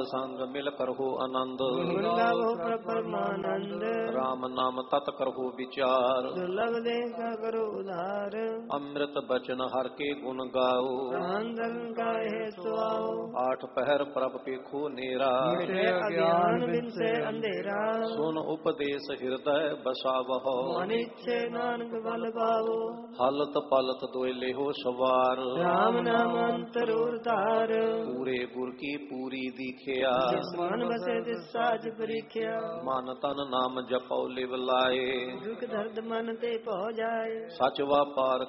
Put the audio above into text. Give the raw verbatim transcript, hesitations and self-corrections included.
ਸੰਗ ਮਿਲ ਕਰਹੁ ਆਨੰਦ। ਗੁਣ ਗਾਵੋ ਪ੍ਰਭ ਪਰਮਾਨੰਦ। ਰਾਮ ਨਾਮ ਤਤ ਕਰਹੁ ਵਿਚਾਰ। ਦੁਰਲਭ ਦੇਖਾ ਕਰੋ ਉਧਾਰ। ਅੰਮ੍ਰਿਤ ਬਚਨ ਹਰ ਕੇ ਗੁਣ ਗਾਓ। ਪ੍ਰਾਨ ਧਨ ਕਾਹੇ ਸੁਆਓ। ਆਠ ਪਹਿਰ ਪ੍ਰਭ ਪੇਖੋ ਨੇਰਾ। ਮਿਟੇ ਅਗਿਆਨ ਬਿਨਸੇ ਅੰਧੇਰਾ। ਸੁਨ ਉਪਦੇਸ਼ ਹਿਰਦੈ ਬਸਾਵਹੁ। ਮਨ ਇੱਛੇ ਨਾਨਕ ਬਲ ਪਾਵੋ। ਹਲਤ ਪਲਤ ਦੋਇ ਲਿਹੋ ਸਵਾਰ। ਰਾਮ ਨਾਮ ਅੰਤਰੁਰ ਧਾਰ। ਪੂਰੇ ਗੁਰ ਕੀ ਪੂਰੀ ਦੀਖਿਆ। ਜਿਸ ਮਨ ਬਸੇ ਤਿਸ ਸਾਜ ਪਰੀਖਿਆ। ਮਨ ਤਨ ਨਾਮ ਜਪਉ ਲਿਵ ਲਾਏ। ਦੁਖ ਦਰਦ ਮਨ ਤੇ ਭਉ ਜਾਏ। ਸਚ ਵਾਪਾਰ